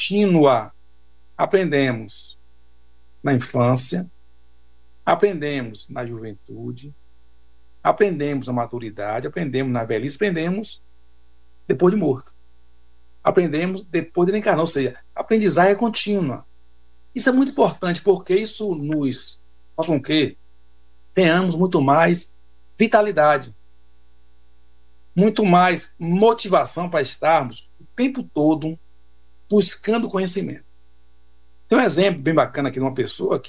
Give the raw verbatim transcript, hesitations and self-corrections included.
contínua. Aprendemos na infância, aprendemos na juventude, aprendemos na maturidade, aprendemos na velhice, aprendemos depois de morto. Aprendemos depois de reencarnar, ou seja, a aprendizagem é contínua. Isso é muito importante, porque isso nos faz com que tenhamos muito mais vitalidade, muito mais motivação para estarmos o tempo todo buscando conhecimento. Tem um exemplo bem bacana aqui de uma pessoa que